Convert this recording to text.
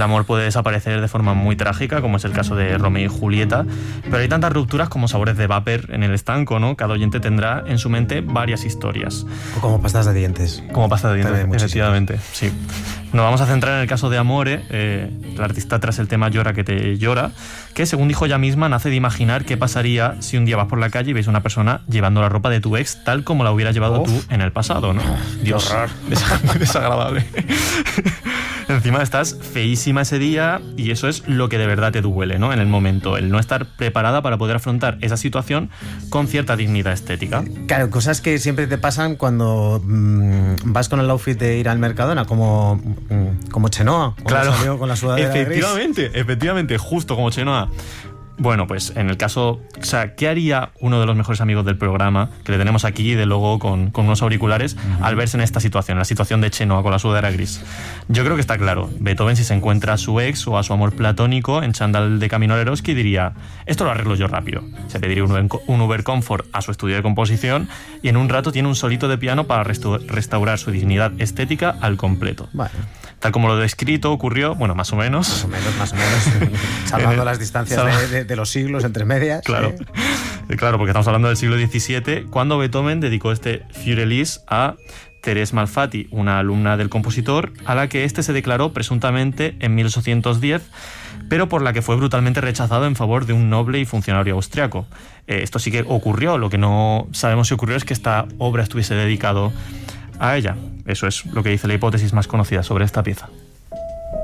El amor puede desaparecer de forma muy trágica, como es el caso de Romeo y Julieta, pero hay tantas rupturas como sabores de vapor en el estanco, ¿no? Cada oyente tendrá en su mente varias historias. O como pastas de dientes. Como pasta de dientes, efectivamente, sí. Nos vamos a centrar en el caso de Amore, el artista tras el tema Llora que te llora, que según dijo ella misma, nace de imaginar qué pasaría si un día vas por la calle y ves a una persona llevando la ropa de tu ex tal como la hubieras llevado tú en el pasado, ¿no? Dios, desagradable. Encima estás feísima ese día y eso es lo que de verdad te duele, ¿no? En el momento, el no estar preparada para poder afrontar esa situación con cierta dignidad estética. Claro, cosas que siempre te pasan cuando vas con el outfit de ir al Mercadona, como Chenoa, claro, salió con la sudadera efectivamente, justo como Chenoa. Bueno, pues en el caso, o sea, ¿qué haría uno de los mejores amigos del programa, que le tenemos aquí de logo con unos auriculares, al verse en esta situación, la situación de Chenoa con la sudadera gris? Yo creo que está claro. Beethoven, si se encuentra a su ex o a su amor platónico en chándal de Camino al Eroski, diría, esto lo arreglo yo rápido. Se pediría un Uber Comfort a su estudio de composición y en un rato tiene un solito de piano para restaurar su dignidad estética al completo. Bueno. Tal como lo descrito, ocurrió, bueno, más o menos. Más o menos. Salvando las distancias de los siglos entre medias. Claro. Claro, porque estamos hablando del siglo XVII, cuando Beethoven dedicó este Fürelys a Thérèse Malfatti, una alumna del compositor, a la que éste se declaró presuntamente en 1810, pero por la que fue brutalmente rechazado en favor de un noble y funcionario austriaco. Esto sí que ocurrió, lo que no sabemos si ocurrió es que esta obra estuviese dedicado a ella. Eso es lo que dice la hipótesis más conocida sobre esta pieza.